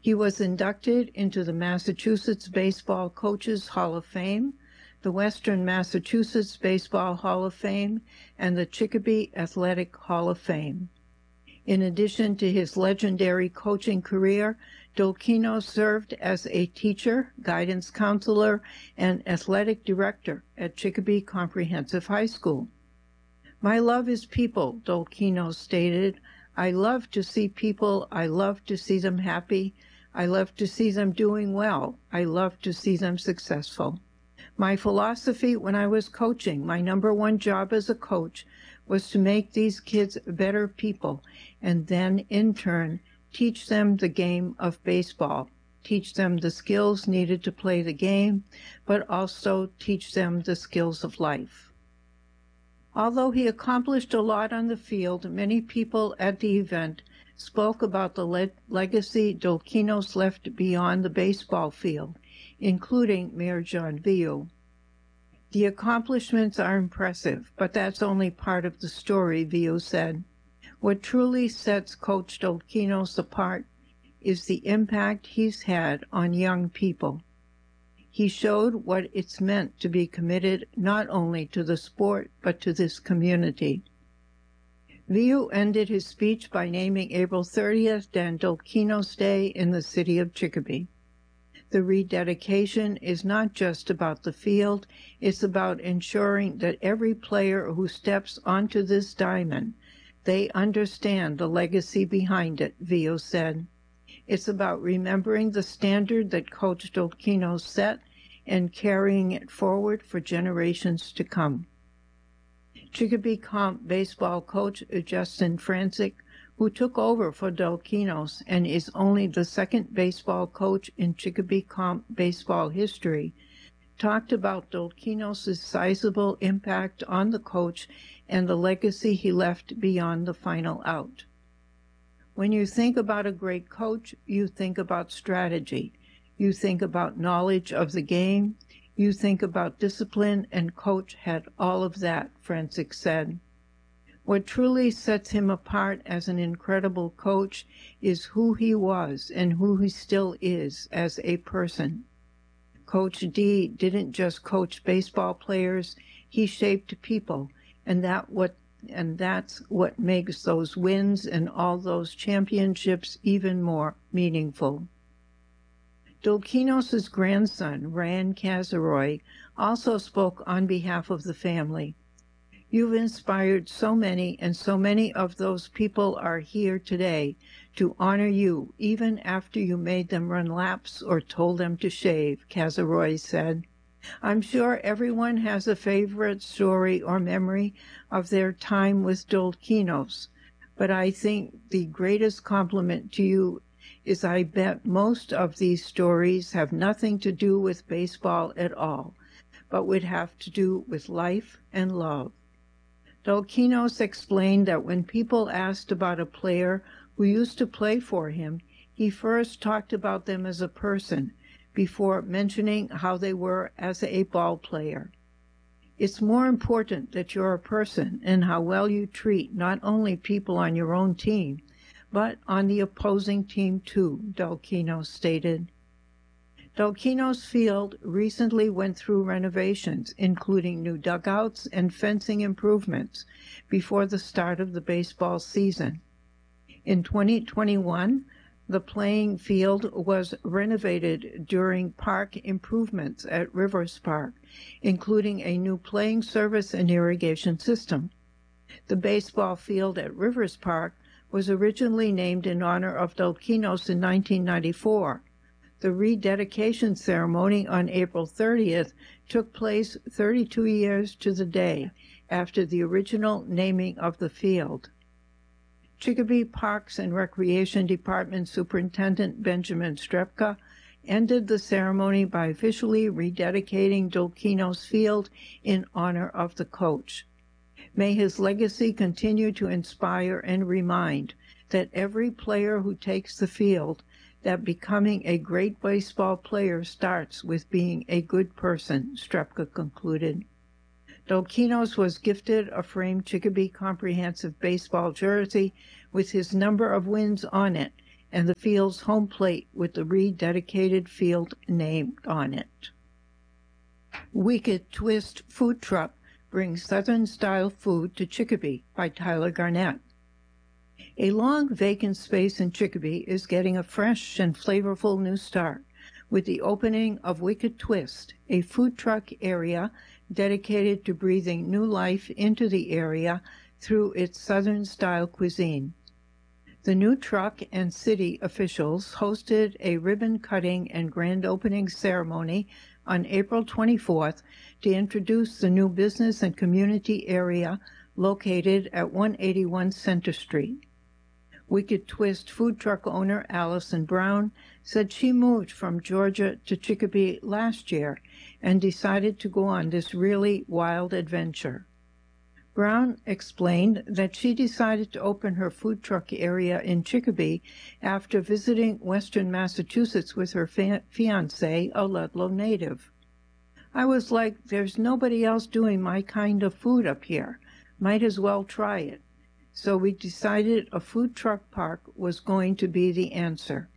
He was inducted into the Massachusetts Baseball Coaches Hall of Fame, the Western Massachusetts Baseball Hall of Fame, and the Chicopee Athletic Hall of Fame. In addition to his legendary coaching career, Dolkinos served as a teacher, guidance counselor, and athletic director at Chicopee Comprehensive High School. "My love is people," Dolkinos stated. "I love to see people. I love to see them happy. I love to see them doing well. I love to see them successful. My philosophy when I was coaching, my number one job as a coach, was to make these kids better people and then, in turn, teach them the game of baseball, teach them the skills needed to play the game, but also teach them the skills of life." Although he accomplished a lot on the field, many people at the event spoke about the legacy Dolkinos left beyond the baseball field, including Mayor John Viau. "The accomplishments are impressive, but that's only part of the story," Viau said. "What truly sets Coach Dolkinos apart is the impact he's had on young people. He showed what it's meant to be committed not only to the sport, but to this community." Viau ended his speech by naming April 30th Dan Dolkinos Day in the city of Chicopee. The rededication is not just about the field, it's about ensuring that every player who steps onto this diamond, they understand the legacy behind it, Viau said. "It's about remembering the standard that Coach Dolkinos set and carrying it forward for generations to come." Chicopee Comp baseball coach Justin Franczyk, who took over for Dolkinos and is only the second baseball coach in Chicopee Comp baseball history, talked about Dolkinos' sizable impact on the coach and the legacy he left beyond the final out. "When you think about a great coach, you think about strategy. You think about knowledge of the game. You think about discipline, and Coach had all of that," Franczyk said. "What truly sets him apart as an incredible coach is who he was and who he still is as a person. Coach D didn't just coach baseball players, he shaped people, and that's what makes those wins and all those championships even more meaningful." Dolkinos' grandson, Ryan Kazaroy, also spoke on behalf of the family. "You've inspired so many, and so many of those people are here today to honor you, even after you made them run laps or told them to shave," Kazaroy said. "I'm sure everyone has a favorite story or memory of their time with Dolkinos, but I think the greatest compliment to you is I bet most of these stories have nothing to do with baseball at all, but would have to do with life and love." Dolkinos explained that when people asked about a player who used to play for him, he first talked about them as a person before mentioning how they were as a ball player. "It's more important that you're a person and how well you treat not only people on your own team, but on the opposing team too," Dolkinos stated. Dolkinos Field recently went through renovations, including new dugouts and fencing improvements, before the start of the baseball season. In 2021, the playing field was renovated during park improvements at Rivers Park, including a new playing service and irrigation system. The baseball field at Rivers Park was originally named in honor of Dolkinos in 1994. The rededication ceremony on April 30th took place 32 years to the day after the original naming of the field. Chicopee Parks and Recreation Department Superintendent Benjamin Strepka ended the ceremony by officially rededicating Dolkinos Field in honor of the coach. May his legacy continue to inspire and remind that every player who takes the field, that becoming a great baseball player starts with being a good person, Strepka concluded. Dolkinos was gifted a framed Chicopee Comprehensive baseball jersey with his number of wins on it and the field's home plate with the rededicated field named on it. Wicked Twist Food Truck brings Southern-style food to Chicopee by Tyler Garnett. A long vacant space in Chicopee is getting a fresh and flavorful new start with the opening of Wicked Twist, a food truck area dedicated to breathing new life into the area through its Southern-style cuisine. The new truck and city officials hosted a ribbon-cutting and grand opening ceremony on April 24th to introduce the new business and community area located at 181 Center Street. Wicked Twist food truck owner Allison Brown said she moved from Georgia to Chicopee last year and decided to go on this really wild adventure. Brown explained that she decided to open her food truck area in Chicopee after visiting Western Massachusetts with her fiancé, a Ludlow native. "I was like, there's nobody else doing my kind of food up here. Might as well try it. So we decided a food truck park was going to be the answer.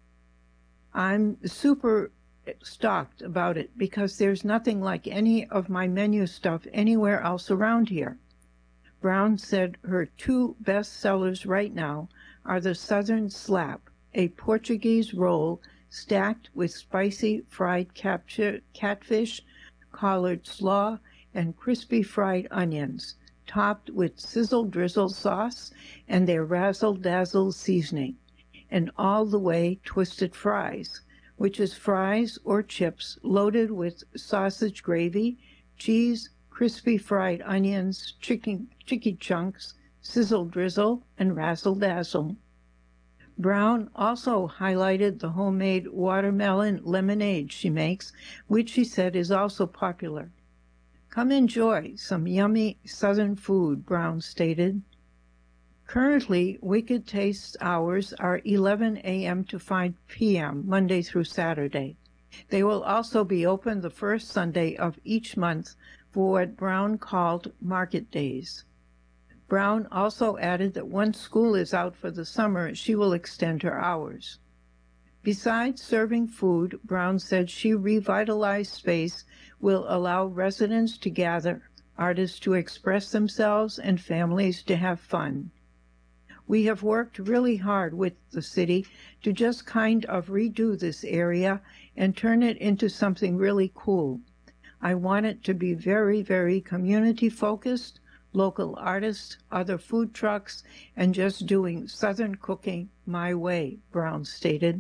I'm super stoked about it because there's nothing like any of my menu stuff anywhere else around here." Brown said her two best sellers right now are the Southern Slap, a Portuguese roll stacked with spicy fried catfish, collared slaw, and crispy fried onions, topped with sizzle-drizzle sauce and their razzle-dazzle seasoning, and all the way twisted fries, which is fries or chips loaded with sausage gravy, cheese, crispy fried onions, chicken chunks, sizzle-drizzle, and razzle-dazzle. Brown also highlighted the homemade watermelon lemonade she makes, which she said is also popular. "Come enjoy some yummy Southern food," Brown stated. Currently, Wicked Taste's hours are 11 a.m. to 5 p.m., Monday through Saturday. They will also be open the first Sunday of each month for what Brown called Market Days. Brown also added that once school is out for the summer, she will extend her hours. Besides serving food, Brown said she revitalized space will allow residents to gather, artists to express themselves, and families to have fun. "We have worked really hard with the city to just kind of redo this area and turn it into something really cool. I want it to be very, very community-focused, local artists, other food trucks, and just doing Southern cooking my way," Brown stated.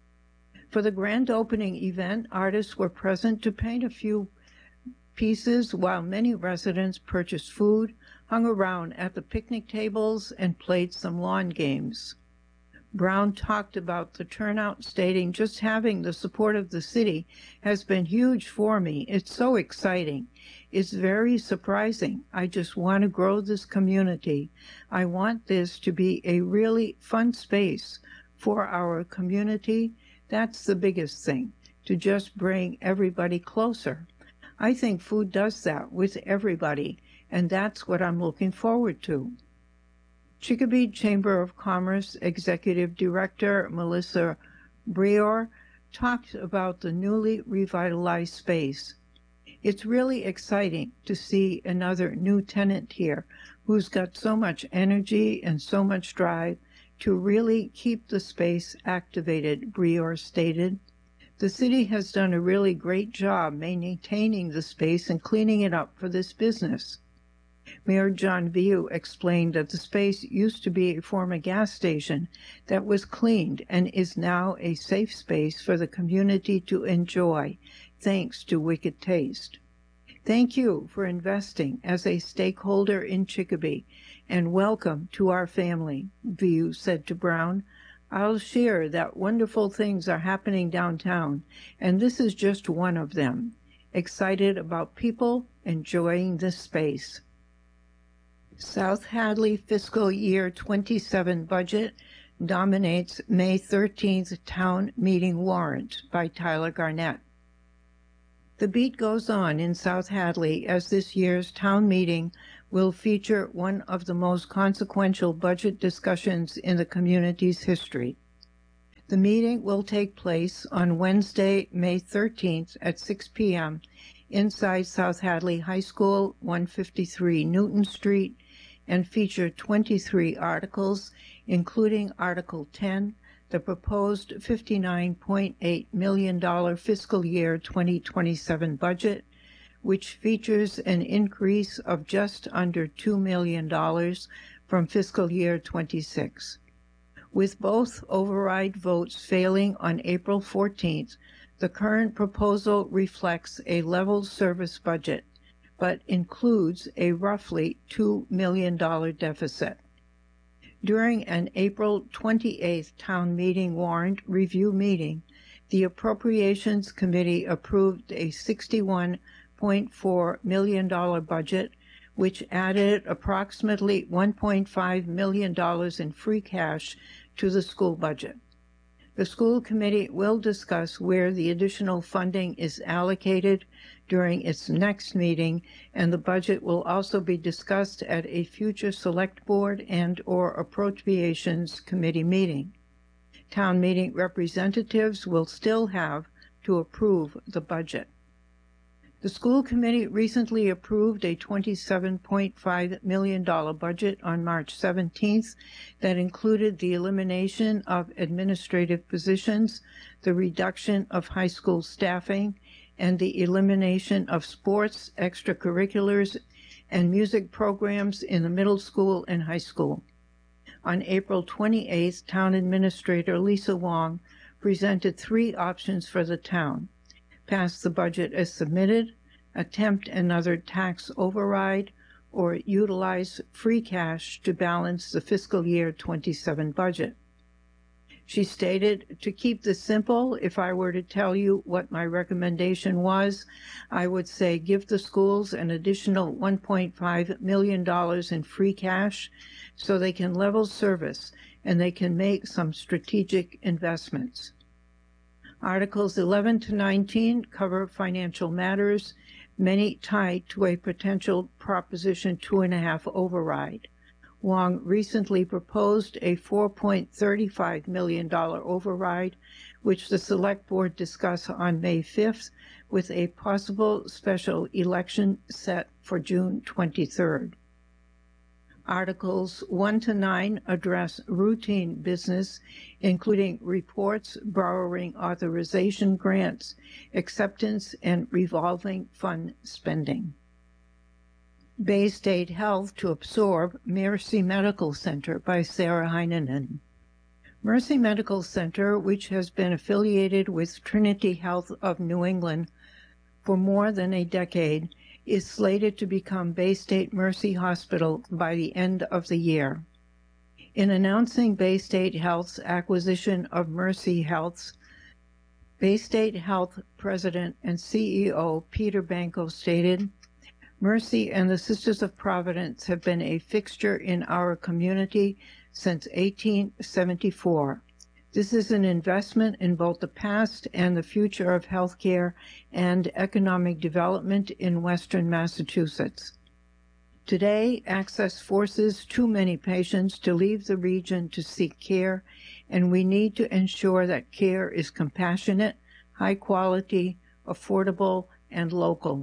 For the grand opening event, artists were present to paint a few pieces while many residents purchased food, hung around at the picnic tables, and played some lawn games. Brown talked about the turnout, stating, "Just having the support of the city has been huge for me. It's so exciting. It's very surprising. I just want to grow this community. I want this to be a really fun space for our community. That's the biggest thing, to just bring everybody closer. I think food does that with everybody, and that's what I'm looking forward to." Chicopee Chamber of Commerce Executive Director Melissa Breor talked about the newly revitalized space. "It's really exciting to see another new tenant here who's got so much energy and so much drive to really keep the space activated," Breor stated. "The city has done a really great job maintaining the space and cleaning it up for this business." Mayor John View explained that the space used to be a former gas station that was cleaned and is now a safe space for the community to enjoy, thanks to Wicked Taste. "Thank you for investing as a stakeholder in Chicopee, and welcome to our family," View said to Brown. "I'll share that wonderful things are happening downtown, and this is just one of them. Excited about people enjoying this space." South Hadley Fiscal Year 27 Budget dominates May 13th Town Meeting Warrant by Tyler Garnett. The beat goes on in South Hadley as this year's town meeting will feature one of the most consequential budget discussions in the community's history. The meeting will take place on Wednesday, May 13th at 6 p.m. inside South Hadley High School, 153 Newton Street, and feature 23 articles, including Article 10, the proposed $59.8 million fiscal year 2027 budget, which features an increase of just under $2 million from fiscal year 26. With both override votes failing on April 14th, the current proposal reflects a level service budget, but includes a roughly $2 million deficit. During an April 28th town meeting warrant review meeting, the Appropriations Committee approved a $61.4 million budget, which added approximately $1.5 million in free cash to the school budget. The school committee will discuss where the additional funding is allocated during its next meeting, and the budget will also be discussed at a future select board and/or appropriations committee meeting. Town meeting representatives will still have to approve the budget. The school committee recently approved a $27.5 million budget on March 17th that included the elimination of administrative positions, the reduction of high school staffing, and the elimination of sports, extracurriculars, and music programs in the middle school and high school. On April 28th, Town Administrator Lisa Wong presented 3 options for the town: pass the budget as submitted, attempt another tax override, or utilize free cash to balance the fiscal year 27 budget. She stated, "To keep this simple, if I were to tell you what my recommendation was, I would say give the schools an additional $1.5 million in free cash so they can level service and they can make some strategic investments." Articles 11 to 19 cover financial matters, many tied to a potential Proposition 2.5 override. Wong recently proposed a $4.35 million override, which the Select Board discussed on May 5th, with a possible special election set for June 23rd. Articles 1 to 9 address routine business, including reports, borrowing authorization grants, acceptance, and revolving fund spending. Bay State Health to absorb Mercy Medical Center by Sarah Heinonen. Mercy Medical Center, which has been affiliated with Trinity Health of New England for more than a decade, is slated to become Bay State Mercy Hospital by the end of the year. In announcing Bay State Health's acquisition of Mercy Health's, Bay State Health President and CEO Peter Banco stated, "Mercy and the Sisters of Providence have been a fixture in our community since 1874. This is an investment in both the past and the future of healthcare and economic development in Western Massachusetts. Today, access forces too many patients to leave the region to seek care, and we need to ensure that care is compassionate, high quality, affordable, and local."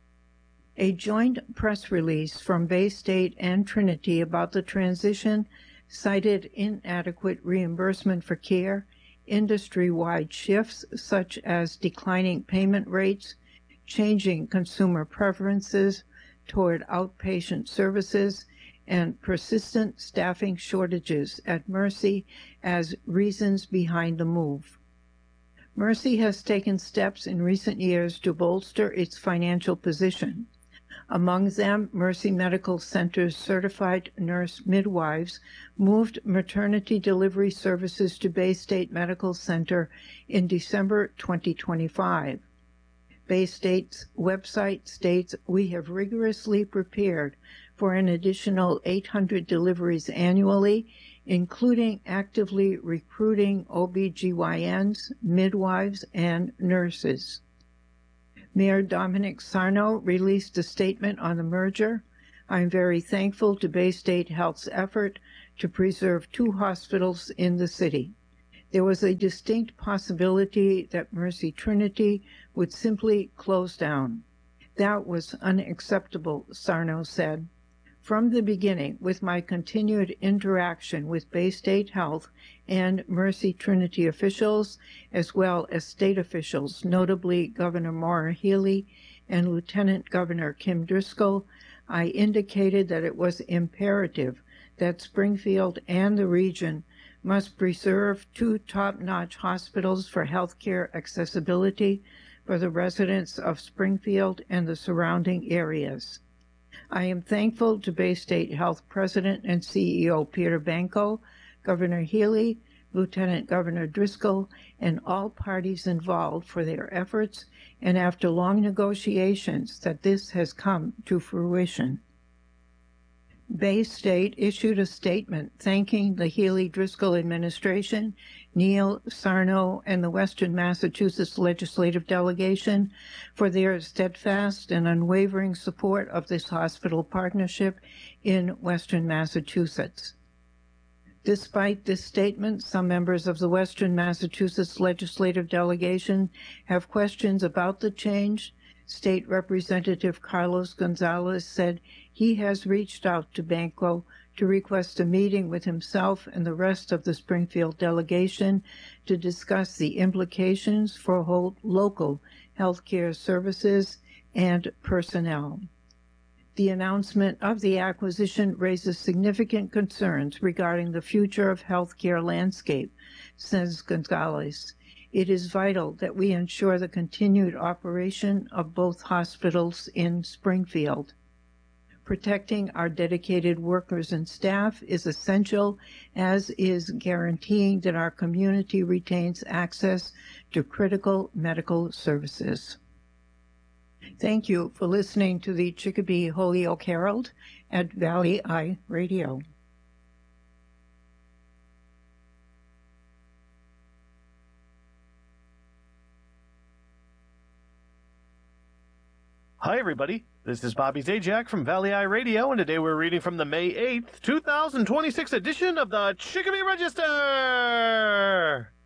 A joint press release from Bay State and Trinity about the transition cited inadequate reimbursement for care, industry-wide shifts such as declining payment rates, changing consumer preferences toward outpatient services, and persistent staffing shortages at Mercy as reasons behind the move. Mercy has taken steps in recent years to bolster its financial position. Among them, Mercy Medical Center's certified nurse midwives moved maternity delivery services to Bay State Medical Center in December 2025. Bay State's website states, "We have rigorously prepared for an additional 800 deliveries annually, including actively recruiting OBGYNs, midwives, and nurses." Mayor Dominic Sarno released a statement on the merger. "I'm very thankful to Bay State Health's effort to preserve 2 hospitals in the city. There was a distinct possibility that Mercy Trinity would simply close down. That was unacceptable, Sarno said. From the beginning, with my continued interaction with Bay State Health and Mercy Trinity officials, as well as state officials, notably Governor Maura Healey and Lieutenant Governor Kim Driscoll, I indicated that it was imperative that Springfield and the region must preserve two top-notch hospitals for healthcare accessibility for the residents of Springfield and the surrounding areas. I am thankful to Bay State Health President and CEO Peter Banco, Governor Healey, Lieutenant Governor Driscoll, and all parties involved for their efforts, and after long negotiations that this has come to fruition. Bay State issued a statement thanking the Healey-Driscoll administration, Neil Sarno, and the Western Massachusetts Legislative Delegation for their steadfast and unwavering support of this hospital partnership in Western Massachusetts. Despite this statement, some members of the Western Massachusetts Legislative Delegation have questions about the change. State Representative Carlos Gonzalez said he has reached out to Banco to request a meeting with himself and the rest of the Springfield delegation to discuss the implications for local healthcare services and personnel. The announcement of the acquisition raises significant concerns regarding the future of healthcare landscape, says Gonzalez. It is vital that we ensure the continued operation of both hospitals in Springfield. Protecting our dedicated workers and staff is essential, as is guaranteeing that our community retains access to critical medical services. Thank you for listening to the Chicopee Holyoke Herald at Valley Eye Radio. Hi, everybody. This is Bobby Zajac from Valley Eye Radio, and today we're reading from the May 8th, 2026 edition of the Chicopee Register.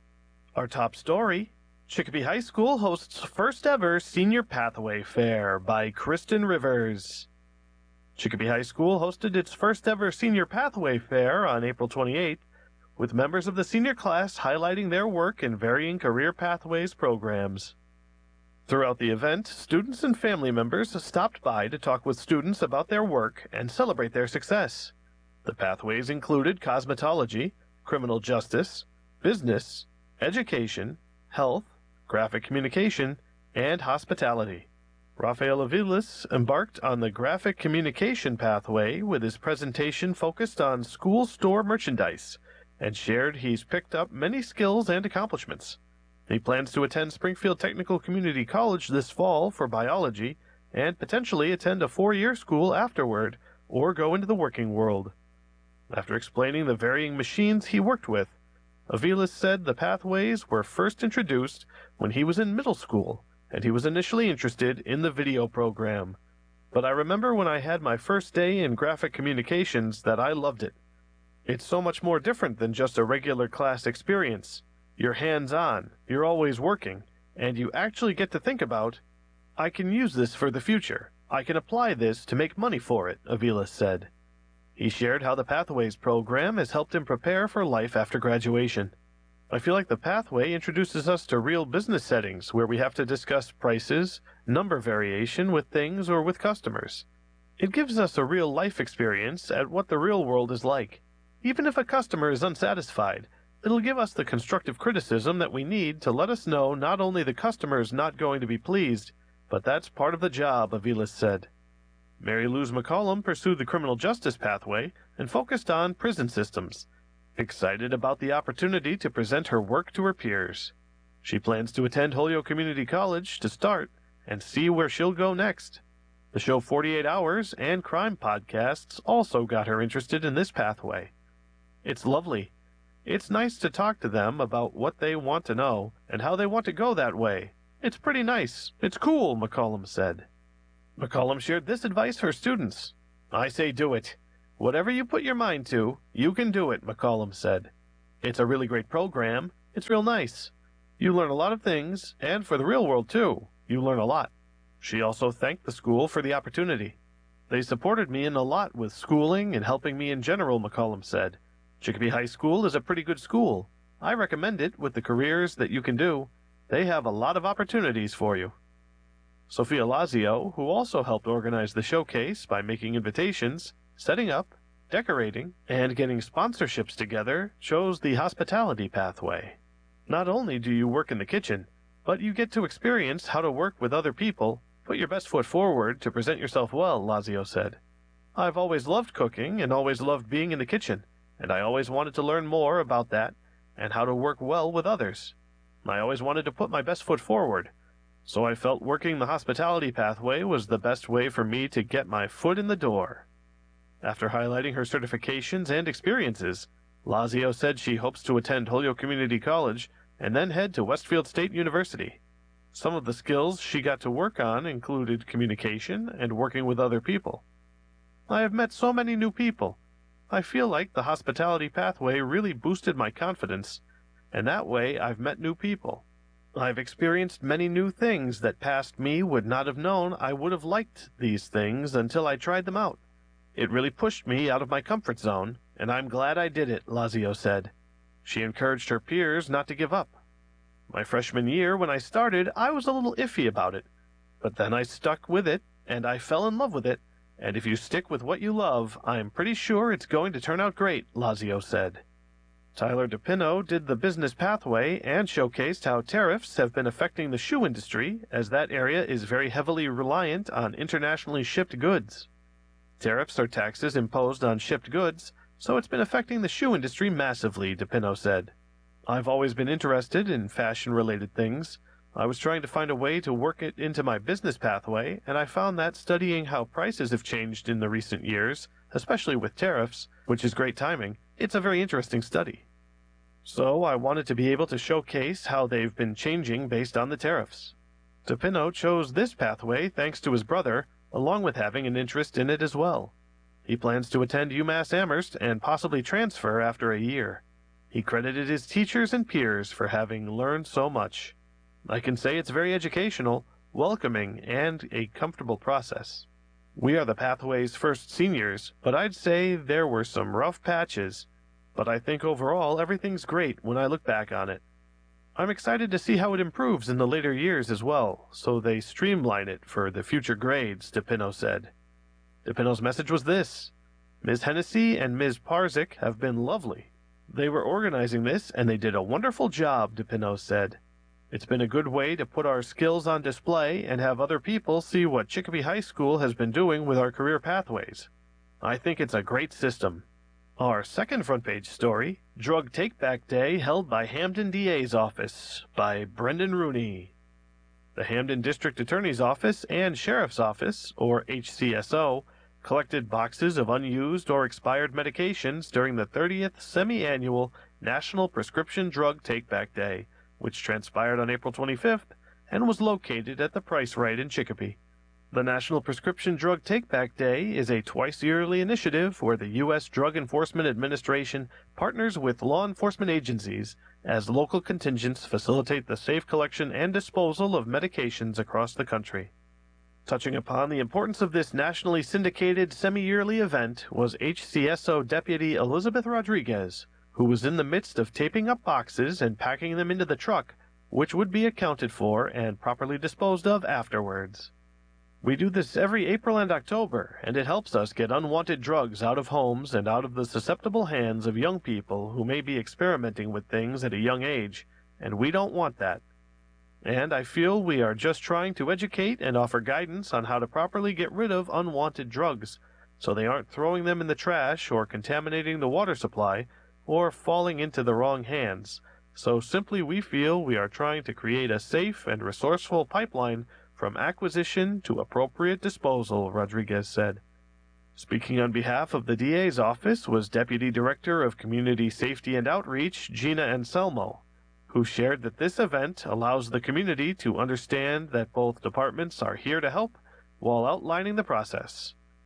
Our top story, Chicopee High School hosts first ever Senior Pathway Fair by Kristen Rivers. Chicopee High School hosted its first ever Senior Pathway Fair on April 28th, with members of the senior class highlighting their work in varying career pathways programs. Throughout the event, students and family members stopped by to talk with students about their work and celebrate their success. The pathways included cosmetology, criminal justice, business, education, health, graphic communication, and hospitality. Rafael Aviles embarked on the graphic communication pathway with his presentation focused on school store merchandise and shared he's picked up many skills and accomplishments. He plans to attend Springfield Technical Community College this fall for biology and potentially attend a 4-year school afterward or go into the working world. After explaining the varying machines he worked with, Aviles said the pathways were first introduced when he was in middle school and he was initially interested in the video program. But I remember when I had my first day in graphic communications that I loved it. It's so much more different than just a regular class experience. You're hands-on, you're always working, and you actually get to think about, I can use this for the future. I can apply this to make money for it, Aviles said. He shared how the Pathways program has helped him prepare for life after graduation. I feel like the Pathway introduces us to real business settings where we have to discuss prices, number variation with things or with customers. It gives us a real life experience at what the real world is like. Even if a customer is unsatisfied, it'll give us the constructive criticism that we need to let us know not only the customer's not going to be pleased, but that's part of the job, Aviles said. Mary Luz McCollum pursued the criminal justice pathway and focused on prison systems, excited about the opportunity to present her work to her peers. She plans to attend Holyoke Community College to start and see where she'll go next. The show 48 Hours and crime podcasts also got her interested in this pathway. It's lovely. It's nice to talk to them about what they want to know and how they want to go that way. It's pretty nice. It's cool, McCollum said. McCollum shared this advice for students. I say do it. Whatever you put your mind to, you can do it, McCollum said. It's a really great program. It's real nice. You learn a lot of things, and for the real world, too. You learn a lot. She also thanked the school for the opportunity. They supported me in a lot with schooling and helping me in general, McCollum said. Chicopee High School is a pretty good school. I recommend it with the careers that you can do. They have a lot of opportunities for you. Sophia Lazio, who also helped organize the showcase by making invitations, setting up, decorating, and getting sponsorships together, chose the hospitality pathway. Not only do you work in the kitchen, but you get to experience how to work with other people. Put your best foot forward to present yourself well, Lazio said. I've always loved cooking and always loved being in the kitchen, and I always wanted to learn more about that and how to work well with others. I always wanted to put my best foot forward, so I felt working the hospitality pathway was the best way for me to get my foot in the door. After highlighting her certifications and experiences, Lazio said she hopes to attend Holyoke Community College and then head to Westfield State University. Some of the skills she got to work on included communication and working with other people. I have met so many new people. I feel like the hospitality pathway really boosted my confidence, and that way I've met new people. I've experienced many new things that past me would not have known I would have liked these things until I tried them out. It really pushed me out of my comfort zone, and I'm glad I did it, Lazio said. She encouraged her peers not to give up. My freshman year, when I started, I was a little iffy about it, but then I stuck with it, and I fell in love with it, and if you stick with what you love, I'm pretty sure it's going to turn out great, Lazio said. Tyler DePino did the business pathway and showcased how tariffs have been affecting the shoe industry, as that area is very heavily reliant on internationally shipped goods. Tariffs are taxes imposed on shipped goods, so it's been affecting the shoe industry massively, DePino said. I've always been interested in fashion-related things. I was trying to find a way to work it into my business pathway, and I found that studying how prices have changed in the recent years, especially with tariffs, which is great timing, it's a very interesting study. So I wanted to be able to showcase how they've been changing based on the tariffs. DePino chose this pathway thanks to his brother, along with having an interest in it as well. He plans to attend UMass Amherst and possibly transfer after a year. He credited his teachers and peers for having learned so much. I can say it's very educational, welcoming, and a comfortable process. We are the pathway's first seniors, but I'd say there were some rough patches, but I think overall everything's great when I look back on it. I'm excited to see how it improves in the later years as well, so they streamline it for the future grades, DePino said. DePino's message was this: Ms. Hennessy and Ms. Parzik have been lovely. They were organizing this, and they did a wonderful job, DePino said. It's been a good way to put our skills on display and have other people see what Chicopee High School has been doing with our career pathways. I think it's a great system. Our second front page story, Drug Take-Back Day held by Hamden DA's Office, by Brendan Rooney. The Hamden District Attorney's Office and Sheriff's Office, or HCSO, collected boxes of unused or expired medications during the 30th semi-annual National Prescription Drug Take-Back Day, which transpired on April 25th and was located at the Price Right in Chicopee. The National Prescription Drug Take-Back Day is a twice-yearly initiative where the U.S. Drug Enforcement Administration partners with law enforcement agencies as local contingents facilitate the safe collection and disposal of medications across the country. Touching upon the importance of this nationally syndicated semi-yearly event was HCSO Deputy Elizabeth Rodriguez, who was in the midst of taping up boxes and packing them into the truck, which would be accounted for and properly disposed of afterwards. We do this every April and October, and it helps us get unwanted drugs out of homes and out of the susceptible hands of young people who may be experimenting with things at a young age, and we don't want that. And I feel we are just trying to educate and offer guidance on how to properly get rid of unwanted drugs, so they aren't throwing them in the trash or contaminating the water supply or falling into the wrong hands. So simply we feel we are trying to create a safe and resourceful pipeline from acquisition to appropriate disposal, Rodriguez said. Speaking on behalf of the DA's office was Deputy Director of Community Safety and Outreach, Gina Anselmo, who shared that this event allows the community to understand that both departments are here to help while outlining the process.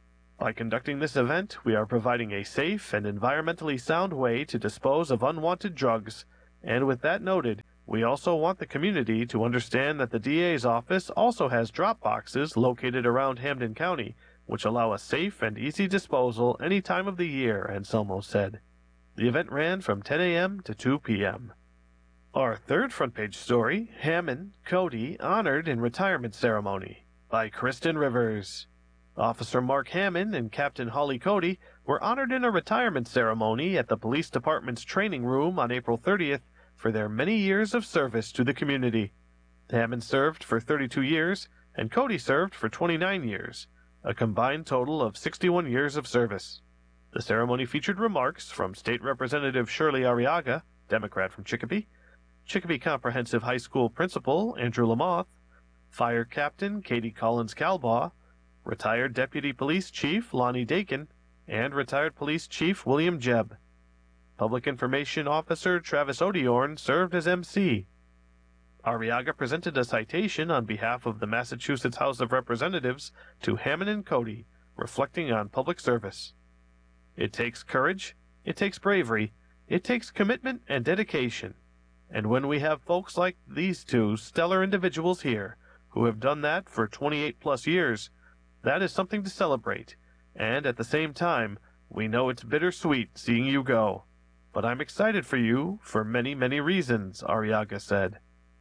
By conducting this event, we are providing a safe and environmentally sound way to dispose of unwanted drugs, and with that noted, we also want the community to understand that the DA's office also has drop boxes located around Hampden County, which allow a safe and easy disposal any time of the year, Anselmo said. The event ran from 10 a.m. to 2 p.m. Our third front page story, Hammond, Cody, Honored in Retirement Ceremony, by Kristen Rivers. Officer Mark Hammond and Captain Holly Cody were honored in a retirement ceremony at the police department's training room on April 30th for their many years of service to the community. Hammond served for 32 years, and Cody served for 29 years, a combined total of 61 years of service. The ceremony featured remarks from State Representative Shirley Arriaga, Democrat from Chicopee, Chicopee Comprehensive High School Principal Andrew Lamoth, Fire Captain Katie Collins-Calbaugh, retired Deputy Police Chief Lonnie Dakin, and retired Police Chief William Jebb. Public Information Officer Travis Odiorn served as MC. Arriaga presented a citation on behalf of the Massachusetts House of Representatives to Hammond and Cody, reflecting on public service. It takes courage, it takes bravery, it takes commitment and dedication. And when we have folks like these two stellar individuals here, who have done that for 28+ years, that is something to celebrate, and at the same time, we know it's bittersweet seeing you go. But I'm excited for you for many, many reasons, Arriaga said.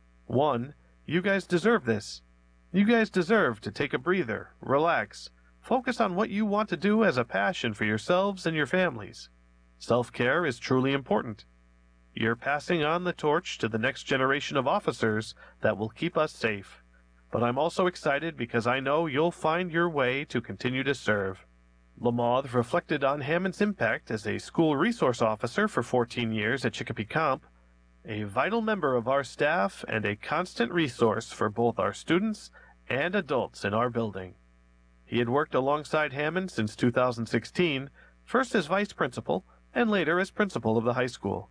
1. You guys deserve this. You guys deserve to take a breather, relax, focus on what you want to do as a passion for yourselves and your families. Self-care is truly important. You're passing on the torch to the next generation of officers that will keep us safe. But I'm also excited because I know you'll find your way to continue to serve. Lamoth reflected on Hammond's impact as a school resource officer for 14 years at Chicopee Comp, a vital member of our staff and a constant resource for both our students and adults in our building. He had worked alongside Hammond since 2016, first as vice principal and later as principal of the high school.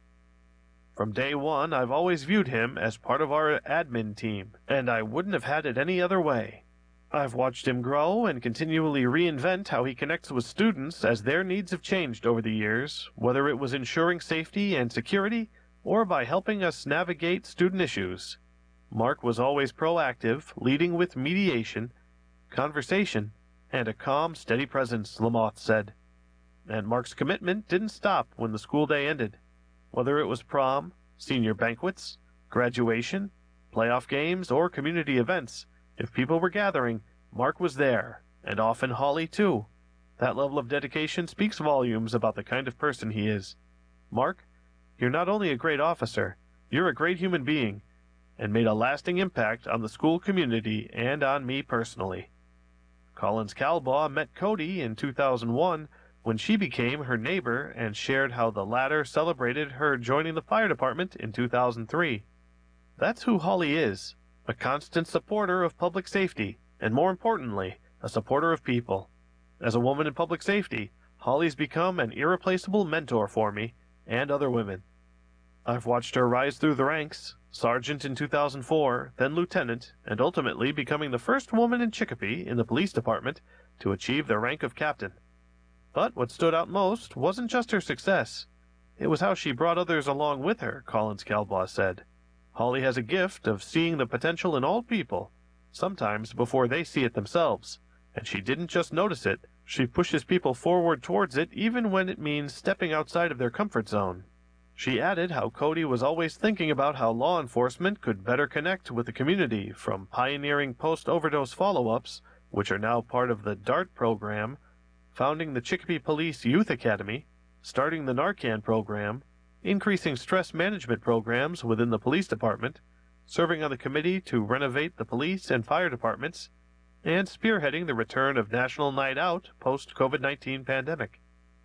From day one, I've always viewed him as part of our admin team, and I wouldn't have had it any other way. I've watched him grow and continually reinvent how he connects with students as their needs have changed over the years, whether it was ensuring safety and security or by helping us navigate student issues. Mark was always proactive, leading with mediation, conversation, and a calm, steady presence, Lamoth said. And Mark's commitment didn't stop when the school day ended. Whether it was prom, senior banquets, graduation, playoff games, or community events, if people were gathering, Mark was there, and often Holly too. That level of dedication speaks volumes about the kind of person he is. Mark, you're not only a great officer, you're a great human being, and made a lasting impact on the school community and on me personally. Collins-Calbaugh met Cody in 2001 when she became her neighbor and shared how the latter celebrated her joining the fire department in 2003. That's who Holly is, a constant supporter of public safety, and more importantly, a supporter of people. As a woman in public safety, Holly's become an irreplaceable mentor for me and other women. I've watched her rise through the ranks, sergeant in 2004, then lieutenant, and ultimately becoming the first woman in Chicopee in the police department to achieve the rank of captain. But what stood out most wasn't just her success. It was how she brought others along with her, Collins-Calbaugh said. Holly has a gift of seeing the potential in all people, sometimes before they see it themselves, and she didn't just notice it, she pushes people forward towards it even when it means stepping outside of their comfort zone. She added how Cody was always thinking about how law enforcement could better connect with the community, from pioneering post-overdose follow-ups, which are now part of the DART program, founding the Chicopee Police Youth Academy, starting the Narcan program, increasing stress management programs within the police department, serving on the committee to renovate the police and fire departments, and spearheading the return of National Night Out post-COVID-19 pandemic.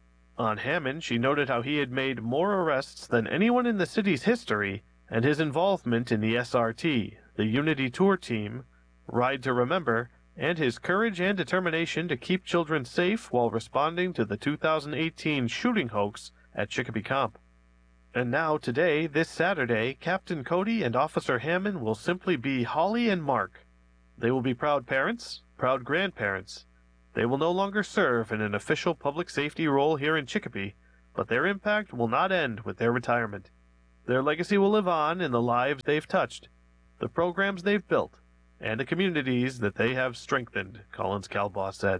On Hammond, she noted how he had made more arrests than anyone in the city's history, and his involvement in the SRT, the Unity Tour Team, Ride to Remember, and his courage and determination to keep children safe while responding to the 2018 shooting hoax at Chicopee Comp. And now, today, this Saturday, Captain Cody and Officer Hammond will simply be Holly and Mark. They will be proud parents, proud grandparents. They will no longer serve in an official public safety role here in Chicopee, but their impact will not end with their retirement. Their legacy will live on in the lives they've touched, the programs they've built, and the communities that they have strengthened, Collins Calbaugh said.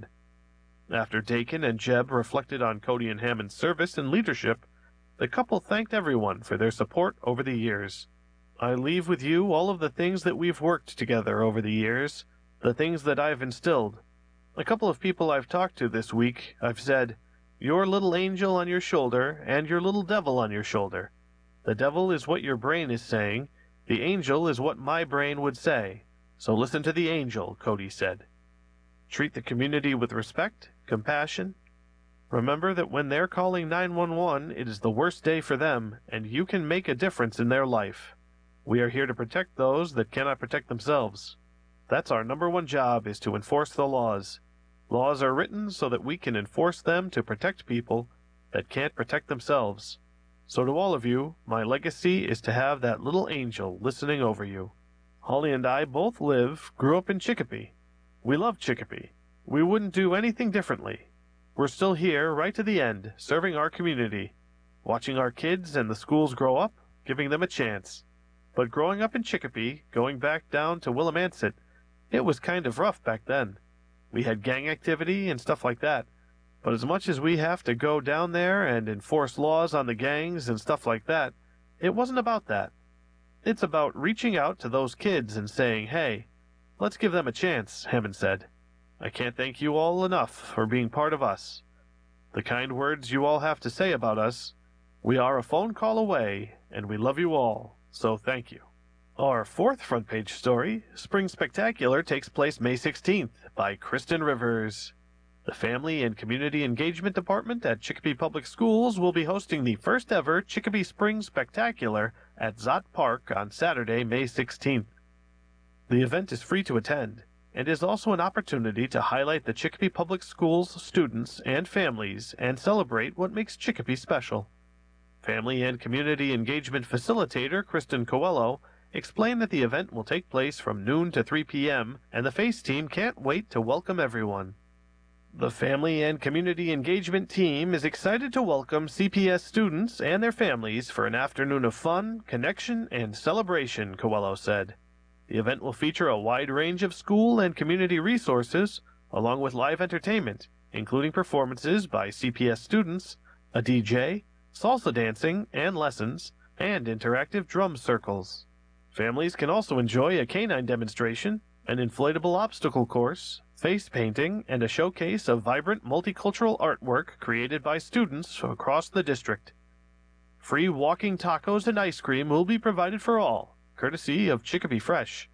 After Dakin and Jeb reflected on Cody and Hammond's service and leadership, the couple thanked everyone for their support over the years. I leave with you all of the things that we've worked together over the years, the things that I've instilled. A couple of people I've talked to this week, I've said, your little angel on your shoulder and your little devil on your shoulder. The devil is what your brain is saying, the angel is what my brain would say. So listen to the angel, Cody said. Treat the community with respect, compassion. Remember that when they're calling 911, it is the worst day for them, and you can make a difference in their life. We are here to protect those that cannot protect themselves. That's our number one job, is to enforce the laws. Laws are written so that we can enforce them to protect people that can't protect themselves. So to all of you, my legacy is to have that little angel listening over you. Holly and I both grew up in Chicopee. We love Chicopee. We wouldn't do anything differently. We're still here right to the end, serving our community, watching our kids and the schools grow up, giving them a chance. But growing up in Chicopee, going back down to Willimantic, it was kind of rough back then. We had gang activity and stuff like that. But as much as we have to go down there and enforce laws on the gangs and stuff like that, it wasn't about that. It's about reaching out to those kids and saying, hey, let's give them a chance, Hammond said. I can't thank you all enough for being part of us. The kind words you all have to say about us. We are a phone call away, and we love you all, so thank you. Our fourth front page story, Spring Spectacular, takes place May 16th by Kristen Rivers. The Family and Community Engagement Department at Chicopee Public Schools will be hosting the first ever Chicopee Spring Spectacular at Zott Park on Saturday, May 16th. The event is free to attend and is also an opportunity to highlight the Chicopee Public Schools students and families and celebrate what makes Chicopee special. Family and Community Engagement Facilitator Kristen Coelho explained that the event will take place from noon to 3 p.m. and the FACE team can't wait to welcome everyone. The Family and Community Engagement team is excited to welcome CPS students and their families for an afternoon of fun, connection, and celebration, Coelho said. The event will feature a wide range of school and community resources, along with live entertainment, including performances by CPS students, a DJ, salsa dancing and lessons, and interactive drum circles. Families can also enjoy a canine demonstration, an inflatable obstacle course, face painting, and a showcase of vibrant multicultural artwork created by students across the district. Free walking tacos and ice cream will be provided for all, courtesy of Chicopee Fresh.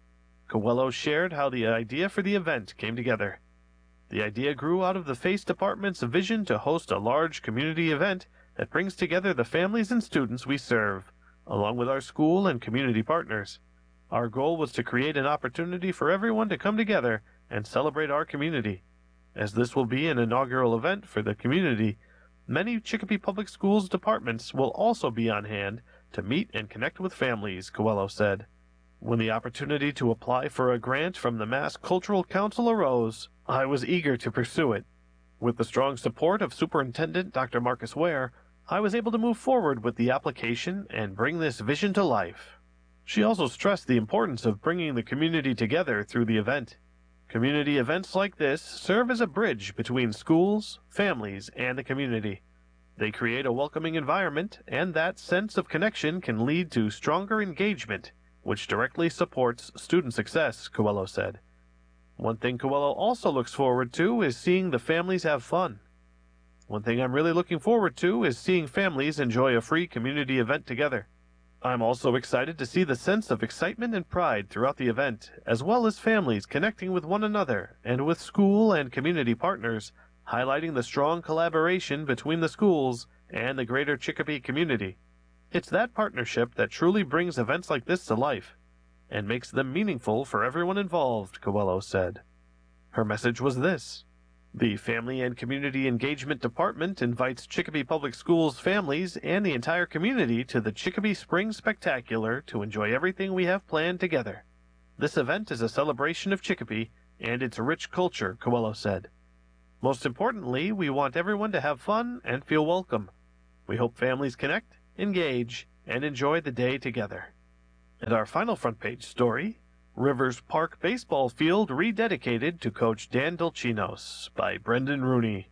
Coelho shared how the idea for the event came together. The idea grew out of the FACE department's vision to host a large community event that brings together the families and students we serve, along with our school and community partners. Our goal was to create an opportunity for everyone to come together and celebrate our community. As this will be an inaugural event for the community, many Chicopee Public Schools departments will also be on hand to meet and connect with families, Coelho said. When the opportunity to apply for a grant from the Mass Cultural Council arose, I was eager to pursue it. With the strong support of Superintendent Dr. Marcus Ware, I was able to move forward with the application and bring this vision to life. She also stressed the importance of bringing the community together through the event. Community events like this serve as a bridge between schools, families, and the community. They create a welcoming environment, and that sense of connection can lead to stronger engagement, which directly supports student success, Coelho said. One thing Coelho also looks forward to is seeing the families have fun. One thing I'm really looking forward to is seeing families enjoy a free community event together. I'm also excited to see the sense of excitement and pride throughout the event, as well as families connecting with one another and with school and community partners, highlighting the strong collaboration between the schools and the greater Chicopee community. It's that partnership that truly brings events like this to life and makes them meaningful for everyone involved, Coelho said. Her message was this: the Family and Community Engagement Department invites Chicopee Public Schools families and the entire community to the Chicopee Spring Spectacular to enjoy everything we have planned together. This event is a celebration of Chicopee and its rich culture, Coelho said. Most importantly, we want everyone to have fun and feel welcome. We hope families connect, engage, and enjoy the day together. And our final front page story, Rivers Park Baseball Field Rededicated to Coach Dan Dolcinos by Brendan Rooney.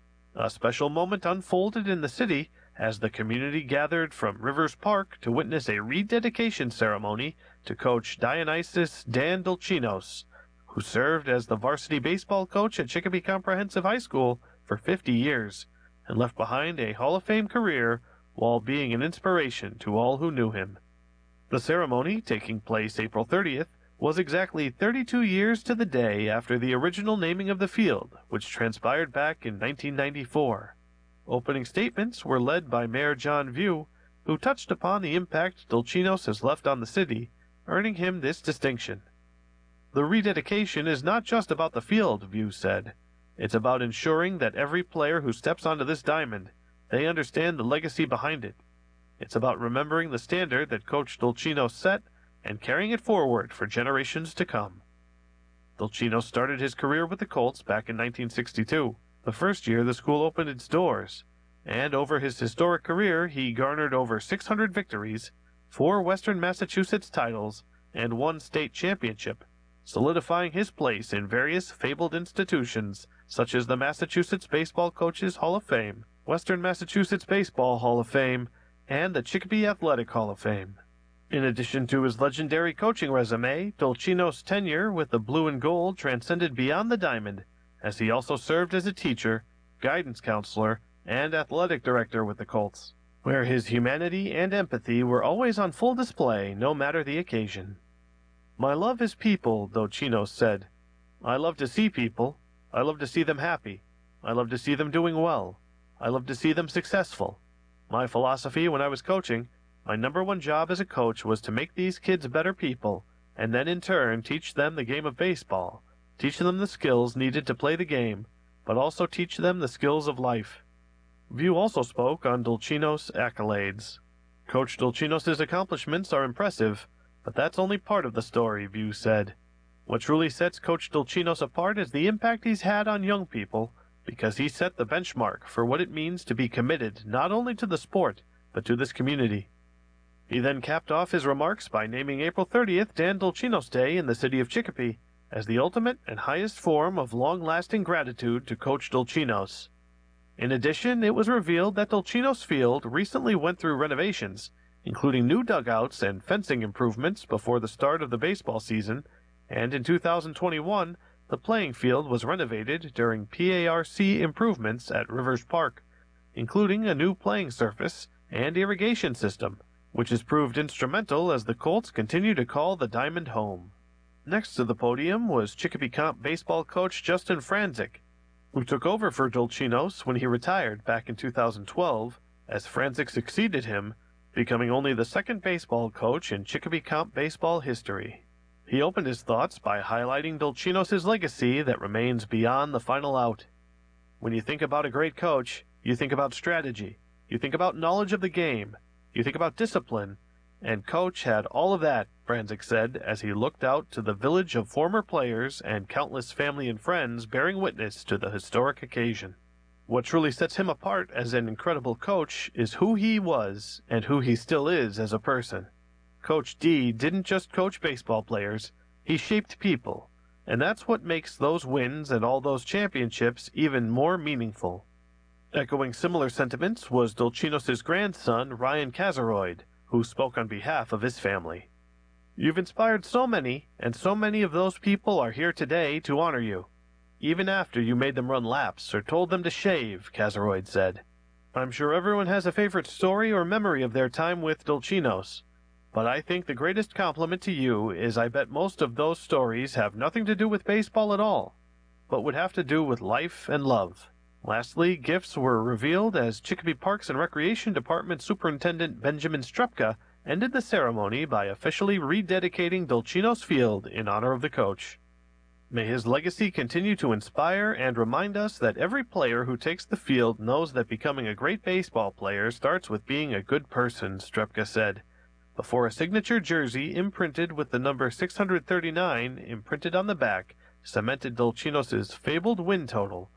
A special moment unfolded in the city as the community gathered from Rivers Park to witness a rededication ceremony to Coach Dionysius Dan Dolcinos, who served as the varsity baseball coach at Chicopee Comprehensive High School for 50 years and left behind a Hall of Fame career while being an inspiration to all who knew him. The ceremony, taking place April 30th, was exactly 32 years to the day after the original naming of the field, which transpired back in 1994. Opening statements were led by Mayor John View, who touched upon the impact Dolcinos has left on the city, earning him this distinction. The rededication is not just about the field, View said. It's about ensuring that every player who steps onto this diamond, they understand the legacy behind it. It's about remembering the standard that Coach Dolcinos set and carrying it forward for generations to come. Dolcinos started his career with the Colts back in 1962, the first year the school opened its doors, and over his historic career he garnered over 600 victories, 4 Western Massachusetts titles, and 1 state championship, solidifying his place in various fabled institutions such as the Massachusetts Baseball Coaches Hall of Fame, Western Massachusetts Baseball Hall of Fame, and the Chicopee Athletic Hall of Fame. In addition to his legendary coaching resume, Dolcinos' tenure with the Blue and Gold transcended beyond the diamond, as he also served as a teacher, guidance counselor, and athletic director with the Colts, where his humanity and empathy were always on full display, no matter the occasion. "My love is people," Dolcinos said. "I love to see people. I love to see them happy. I love to see them doing well. I love to see them successful. My philosophy when I was coaching, my number one job as a coach was to make these kids better people, and then in turn teach them the game of baseball, teach them the skills needed to play the game, but also teach them the skills of life." View also spoke on Dolcinos' accolades. Coach Dolcinos' accomplishments are impressive, but that's only part of the story, View said. What truly sets Coach Dolcinos apart is the impact he's had on young people, because he set the benchmark for what it means to be committed not only to the sport, but to this community. He then capped off his remarks by naming April 30th Dan Dolcinos Day in the city of Chicopee as the ultimate and highest form of long-lasting gratitude to Coach Dolcinos. In addition, it was revealed that Dolcinos Field recently went through renovations, including new dugouts and fencing improvements before the start of the baseball season, and in 2021, the playing field was renovated during PARC improvements at Rivers Park, including a new playing surface and irrigation system, which has proved instrumental as the Colts continue to call the Diamond home. Next to the podium was Chicopee Comp baseball coach Justin Franzik, who took over for Dolcinos when he retired back in 2012, as Franzik succeeded him, becoming only the second baseball coach in Chicopee Comp baseball history. He opened his thoughts by highlighting Dolcinos' legacy that remains beyond the final out. When you think about a great coach, you think about strategy, you think about knowledge of the game, you think about discipline, and Coach had all of that, Franzik said as he looked out to the village of former players and countless family and friends bearing witness to the historic occasion. What truly sets him apart as an incredible coach is who he was and who he still is as a person. Coach D didn't just coach baseball players, he shaped people, and that's what makes those wins and all those championships even more meaningful. Echoing similar sentiments was Dolcinos' grandson, Ryan Kazaroid, who spoke on behalf of his family. "You've inspired so many, and so many of those people are here today to honor you, even after you made them run laps or told them to shave," Kazaroid said. "I'm sure everyone has a favorite story or memory of their time with Dolcinos, but I think the greatest compliment to you is I bet most of those stories have nothing to do with baseball at all, but would have to do with life and love." Lastly, gifts were revealed as Chicopee Parks and Recreation Department Superintendent Benjamin Strepka ended the ceremony by officially rededicating Dolcinos Field in honor of the coach. "May his legacy continue to inspire and remind us that every player who takes the field knows that becoming a great baseball player starts with being a good person," Strepka said, before a signature jersey imprinted with the number 639 imprinted on the back cemented Dolcinos' fabled win total,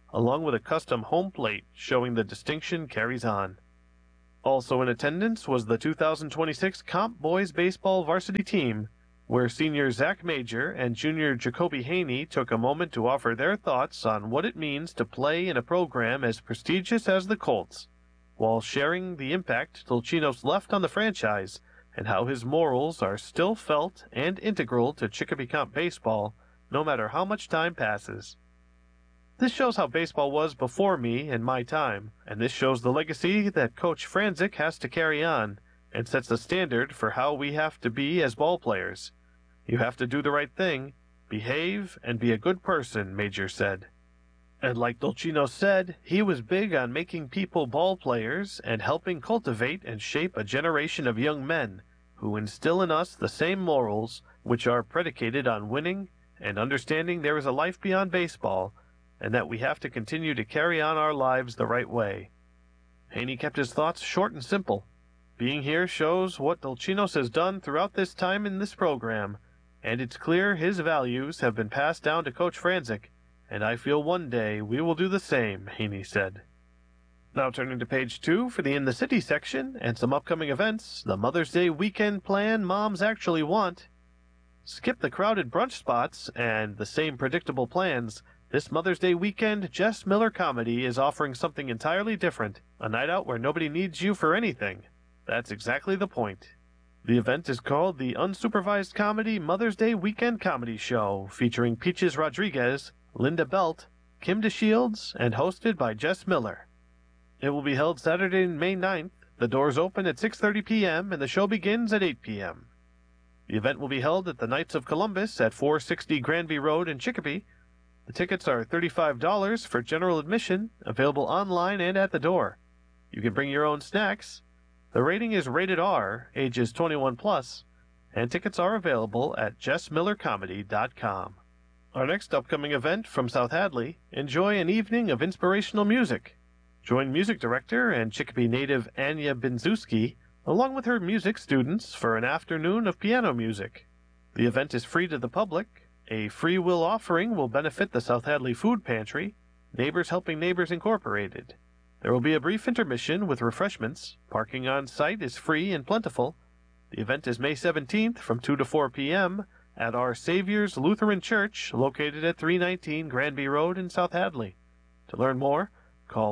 along with a custom home plate showing the distinction carries on. Also in attendance was the 2026 Comp Boys Baseball Varsity Team, where senior Zach Major and junior Jacoby Haney took a moment to offer their thoughts on what it means to play in a program as prestigious as the Colts, while sharing the impact Dolcinos left on the franchise and how his morals are still felt and integral to Chicopee Comp baseball, no matter how much time passes. This shows how baseball was before me and my time, and this shows the legacy that Coach Franzik has to carry on, and sets the standard for how we have to be as ball players. You have to do the right thing, behave, and be a good person, Major said. And like Dolcinos said, he was big on making people ball players and helping cultivate and shape a generation of young men who instill in us the same morals which are predicated on winning and understanding there is a life beyond baseball, and that we have to continue to carry on our lives the right way. Haney kept his thoughts short and simple. Being here shows what Dolcinos has done throughout this time in this program, and it's clear his values have been passed down to Coach Franzik, and I feel one day we will do the same, Haney said. Now turning to page 2 for the In the City section and some upcoming events, the Mother's Day weekend plan moms actually want. Skip the crowded brunch spots and the same predictable plans. This Mother's Day weekend, Jess Miller Comedy is offering something entirely different, a night out where nobody needs you for anything. That's exactly the point. The event is called the Unsupervised Comedy Mother's Day Weekend Comedy Show, featuring Peaches Rodriguez, Linda Belt, Kim DeShields, and hosted by Jess Miller. It will be held Saturday, May 9th. The doors open at 6:30 p.m. and the show begins at 8 p.m. The event will be held at the Knights of Columbus at 460 Granby Road in Chicopee. The tickets are $35 for general admission, available online and at the door. You can bring your own snacks. The rating is rated R, ages 21 plus, and tickets are available at jessmillercomedy.com. Our next upcoming event from South Hadley, enjoy an evening of inspirational music. Join music director and Chicopee native Anya Binzuski, along with her music students, for an afternoon of piano music. The event is free to the public. A free will offering will benefit the South Hadley Food Pantry, Neighbors Helping Neighbors Incorporated. There will be a brief intermission with refreshments. Parking on site is free and plentiful. The event is May 17th from 2 to 4 p.m. at Our Savior's Lutheran Church, located at 319 Granby Road in South Hadley. To learn more, call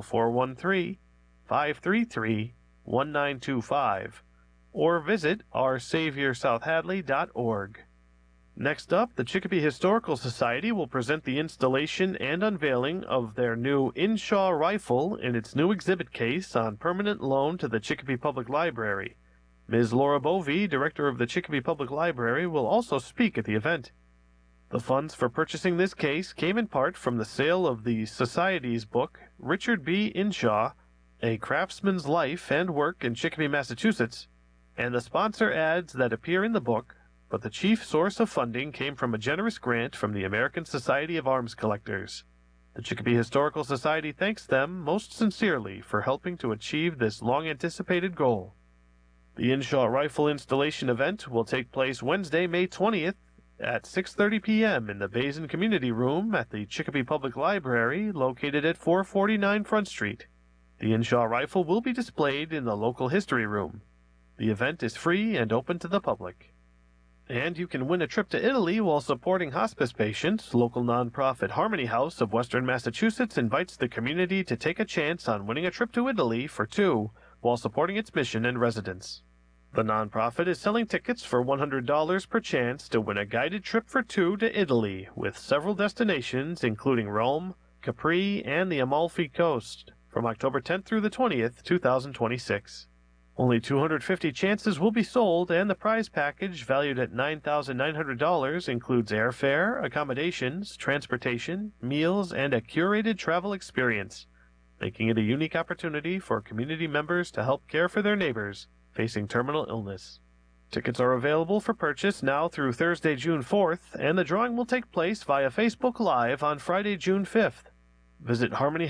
413-533-1925 or visit oursaviorsouthhadley.org. Next up, the Chicopee Historical Society will present the installation and unveiling of their new Inshaw rifle in its new exhibit case on permanent loan to the Chicopee Public Library. Ms. Laura Bovey, director of the Chicopee Public Library, will also speak at the event. The funds for purchasing this case came in part from the sale of the Society's book, Richard B. Inshaw, A Craftsman's Life and Work in Chicopee, Massachusetts, and the sponsor ads that appear in the book, but the chief source of funding came from a generous grant from the American Society of Arms Collectors. The Chicopee Historical Society thanks them most sincerely for helping to achieve this long-anticipated goal. The Inshaw Rifle installation event will take place Wednesday, May 20th at 6:30 p.m. in the Basin Community Room at the Chicopee Public Library, located at 449 Front Street. The Inshaw Rifle will be displayed in the local history room. The event is free and open to the public. And you can win a trip to Italy while supporting hospice patients. Local nonprofit Harmony House of Western Massachusetts invites the community to take a chance on winning a trip to Italy for two while supporting its mission and residents. The nonprofit is selling tickets for $100 per chance to win a guided trip for two to Italy, with several destinations including Rome, Capri, and the Amalfi Coast, from October 10th through the 20th, 2026. Only 250 chances will be sold, and the prize package, valued at $9,900, includes airfare, accommodations, transportation, meals, and a curated travel experience, making it a unique opportunity for community members to help care for their neighbors facing terminal illness. Tickets are available for purchase now through Thursday, June 4th, and the drawing will take place via Facebook Live on Friday, June 5th. Visit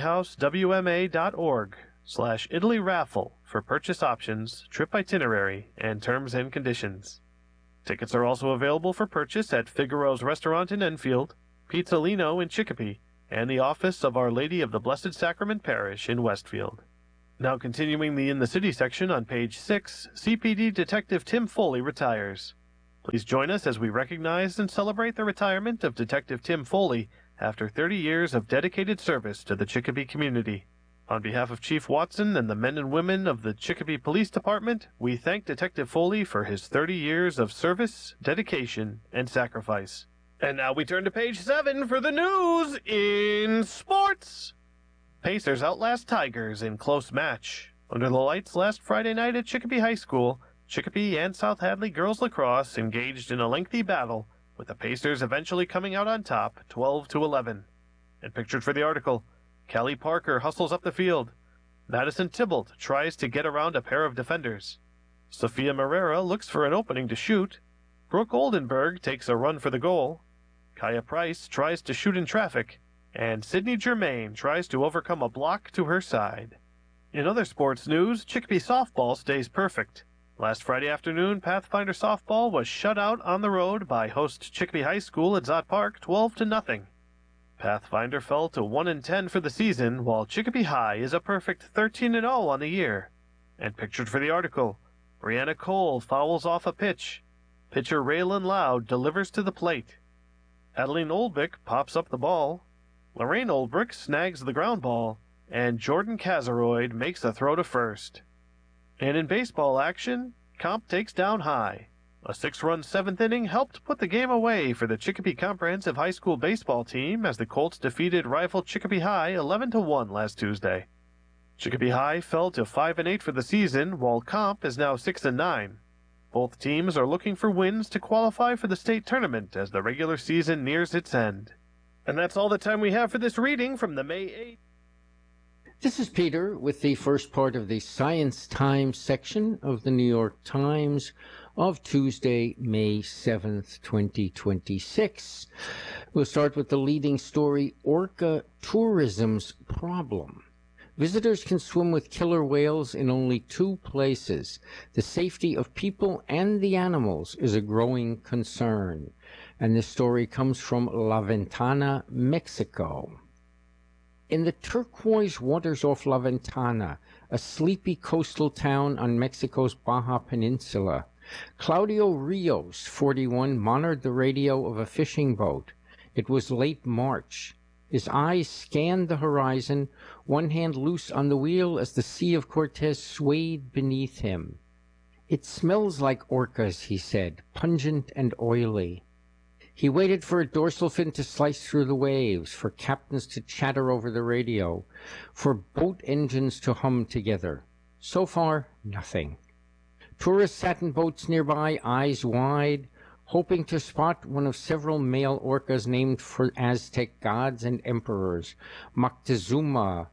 harmonyhousewma.org/Italy raffle for purchase options, trip itinerary, and terms and conditions. Tickets are also available for purchase at Figaro's Restaurant in Enfield, Pizzolino in Chicopee, and the office of Our Lady of the Blessed Sacrament Parish in Westfield. Now continuing the In the City section on page 6, CPD Detective Tim Foley retires. Please join us as we recognize and celebrate the retirement of Detective Tim Foley after 30 years of dedicated service to the Chicopee community. On behalf of Chief Watson and the men and women of the Chicopee Police Department, we thank Detective Foley for his 30 years of service, dedication, and sacrifice. And now we turn to page 7 for the news in sports. Pacers outlast Tigers in close match. Under the lights last Friday night at Chicopee High School, Chicopee and South Hadley girls lacrosse engaged in a lengthy battle, with the Pacers eventually coming out on top 12-11. And pictured for the article, Callie Parker hustles up the field. Madison Tybalt tries to get around a pair of defenders. Sophia Morera looks for an opening to shoot. Brooke Oldenburg takes a run for the goal. Kaya Price tries to shoot in traffic. And Sydney Germain tries to overcome a block to her side. In other sports news, Chicopee softball stays perfect. Last Friday afternoon, Pathfinder softball was shut out on the road by host Chicopee High School at Zott Park 12-0. Pathfinder fell to 1-10 for the season, while Chicopee High is a perfect 13-0 on the year. And pictured for the article, Brianna Cole fouls off a pitch. Pitcher Raylan Loud delivers to the plate. Adeline Oldbick pops up the ball. Lorraine Oldbrick snags the ground ball, and Jordan Kazeroid makes a throw to first. And in baseball action, Comp takes down High. A 6-run 7th inning helped put the game away for the Chicopee Comprehensive High School baseball team as the Colts defeated rival Chicopee High 11-1 last Tuesday. Chicopee High fell to 5-8 for the season, while Comp is now 6-9. Both teams are looking for wins to qualify for the state tournament as the regular season nears its end. And that's all the time we have for this reading from the May 8th. This is Peter with the first part of the Science Times section of the New York Times of Tuesday, May 7th, 2026. We'll start with the leading story, Orca Tourism's Problem. Visitors can swim with killer whales in only 2 places. The safety of people and the animals is a growing concern. And this story comes from La Ventana, Mexico. In the turquoise waters off La Ventana, a sleepy coastal town on Mexico's Baja Peninsula, Claudio Rios, 41, monitored the radio of a fishing boat. It was late March. His eyes scanned the horizon, one hand loose on the wheel as the Sea of Cortez swayed beneath him. "It smells like orcas," he said, "pungent and oily." He waited for a dorsal fin to slice through the waves, for captains to chatter over the radio, for boat engines to hum together. So far, nothing. Tourists sat in boats nearby, eyes wide, hoping to spot one of several male orcas named for Aztec gods and emperors, Moctezuma,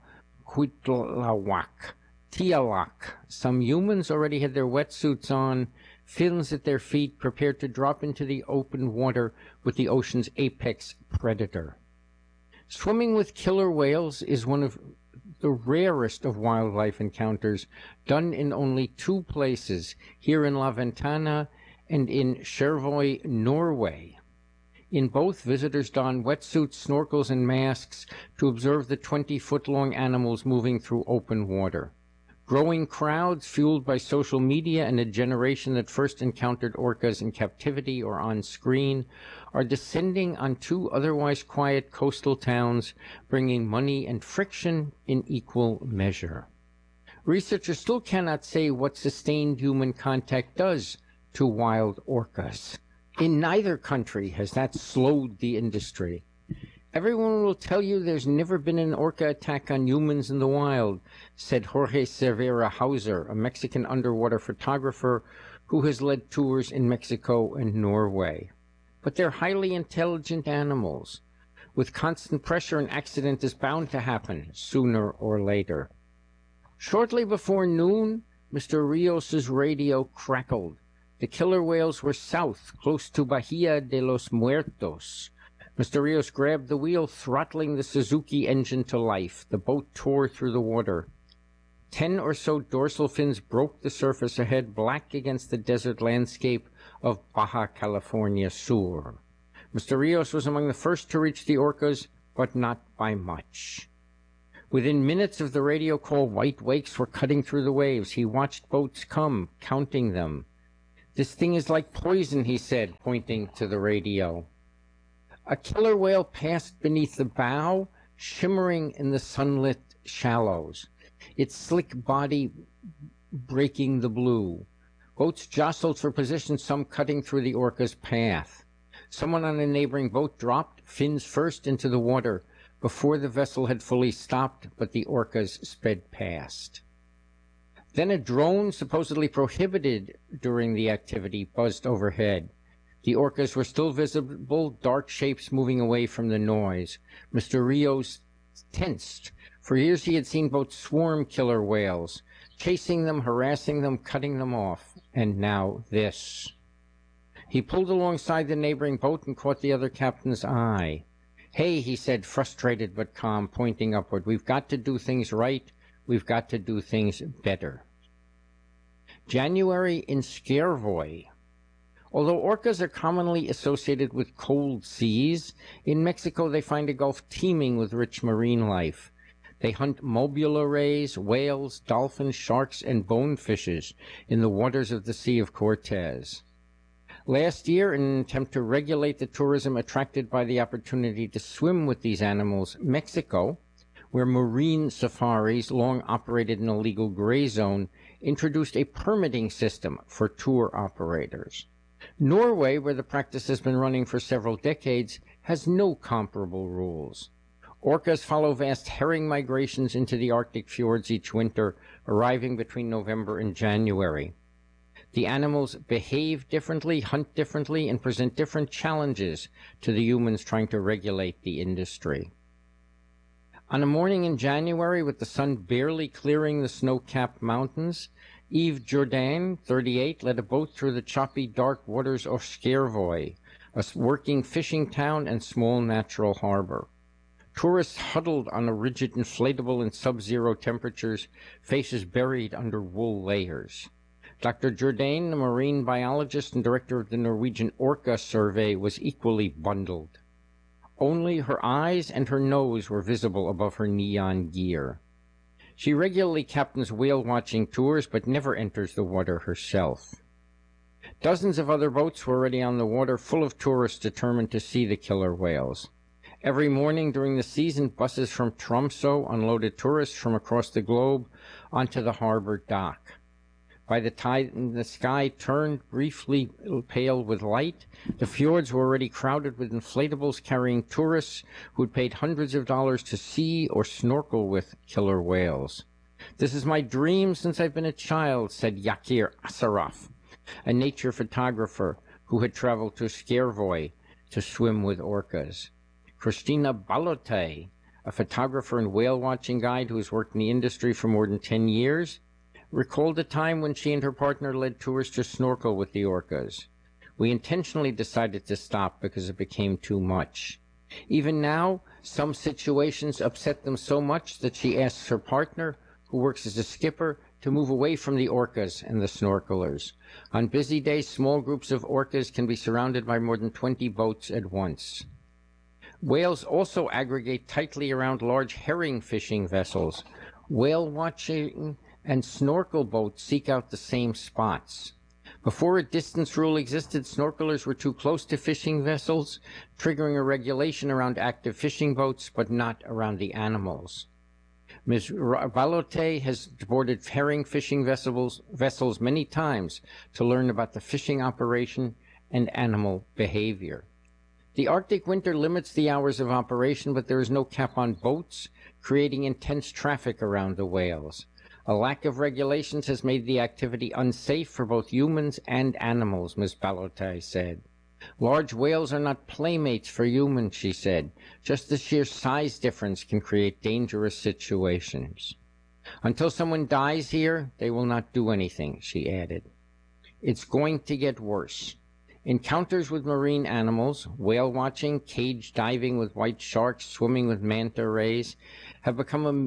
Cuitlahuac, Tialac. Some humans already had their wetsuits on, fins at their feet, prepared to drop into the open water with the ocean's apex predator. Swimming with killer whales is one of the rarest of wildlife encounters, done in only 2 places, here in La Ventana and in Skjervøy, Norway. In both, visitors don wetsuits, snorkels, and masks to observe the 20-foot-long animals moving through open water. Growing crowds, fueled by social media and a generation that first encountered orcas in captivity or on screen, are descending on 2 otherwise quiet coastal towns, bringing money and friction in equal measure. Researchers still cannot say what sustained human contact does to wild orcas. In neither country has that slowed the industry. "Everyone will tell you there's never been an orca attack on humans in the wild," said Jorge Cervera Hauser, a Mexican underwater photographer who has led tours in Mexico and Norway. But they're highly intelligent animals. With constant pressure, an accident is bound to happen, sooner or later. Shortly before noon, Mr. Rios's radio crackled. The killer whales were south, close to Bahia de los Muertos. Mr. Rios grabbed the wheel, throttling the Suzuki engine to life. The boat tore through the water. 10 or so dorsal fins broke the surface ahead, black against the desert landscape of Baja California Sur. Mr. Rios was among the first to reach the orcas but not by much. Within minutes of the radio call, white wakes were cutting through the waves. He watched boats come, counting them. "This thing is like poison," he said, pointing to the radio. A killer whale passed beneath the bow, shimmering in the sunlit shallows, its slick body breaking the blue. Boats jostled for position, some cutting through the orca's path. Someone on a neighboring boat dropped, fins first, into the water before the vessel had fully stopped, but the orcas sped past. Then a drone, supposedly prohibited during the activity, buzzed overhead. The orcas were still visible, dark shapes moving away from the noise. Mr. Rios tensed. For years he had seen boats swarm killer whales, chasing them, harassing them, cutting them off. And now this. He pulled alongside the neighboring boat and caught the other captain's eye. "Hey," he said, frustrated but calm, pointing upward. "We've got to do things right. We've got to do things better." January in Skervoy. Although orcas are commonly associated with cold seas, in Mexico they find a gulf teeming with rich marine life. They hunt mobula rays, whales, dolphins, sharks, and bonefishes in the waters of the Sea of Cortez. Last year, in an attempt to regulate the tourism attracted by the opportunity to swim with these animals, Mexico, where marine safaris long operated in a legal gray zone, introduced a permitting system for tour operators. Norway, where the practice has been running for several decades, has no comparable rules. Orcas follow vast herring migrations into the Arctic fjords each winter, arriving between November and January. The animals behave differently, hunt differently, and present different challenges to the humans trying to regulate the industry. On a morning in January, with the sun barely clearing the snow-capped mountains, Yves Jourdain, 38, led a boat through the choppy, dark waters of Skervoy, a working fishing town and small natural harbor. Tourists huddled on a rigid inflatable in sub-zero temperatures, faces buried under wool layers. Dr. Jourdain, a marine biologist and director of the Norwegian Orca Survey, was equally bundled. Only her eyes and her nose were visible above her neon gear. She regularly captains whale-watching tours, but never enters the water herself. Dozens of other boats were already on the water, full of tourists determined to see the killer whales. Every morning during the season, buses from Tromsø unloaded tourists from across the globe onto the harbor dock. By the time the sky turned briefly pale with light, the fjords were already crowded with inflatables carrying tourists who had paid hundreds of dollars to see or snorkel with killer whales. "This is my dream since I've been a child," said Yakir Asaraf, a nature photographer who had traveled to Skervoy to swim with orcas. Christina Balote, a photographer and whale-watching guide who has worked in the industry for more than 10 years, recalled a time when she and her partner led tours to snorkel with the orcas. "We intentionally decided to stop because it became too much. Even now, some situations upset them so much that she asks her partner, who works as a skipper, to move away from the orcas and the snorkelers. On busy days, small groups of orcas can be surrounded by more than 20 boats at once." Whales also aggregate tightly around large herring fishing vessels. Whale watching and snorkel boats seek out the same spots. Before a distance rule existed, snorkelers were too close to fishing vessels, triggering a regulation around active fishing boats, but not around the animals. Ms. Balote has boarded herring fishing vessels many times to learn about the fishing operation and animal behavior. The Arctic winter limits the hours of operation, but there is no cap on boats, creating intense traffic around the whales. A lack of regulations has made the activity unsafe for both humans and animals, Ms. Balote said. "Large whales are not playmates for humans," she said. "Just the sheer size difference can create dangerous situations. Until someone dies here, they will not do anything," she added. "It's going to get worse. Encounters with marine animals, whale watching, cage diving with white sharks, swimming with manta rays, have become a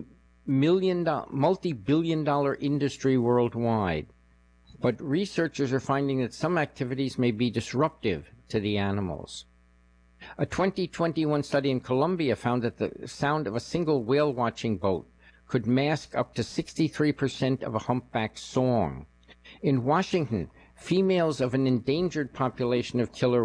multi-billion-dollar industry worldwide. But researchers are finding that some activities may be disruptive to the animals. A 2021 study in Colombia found that the sound of a single whale-watching boat could mask up to 63% of a humpback song. In Washington, females of an endangered population of killer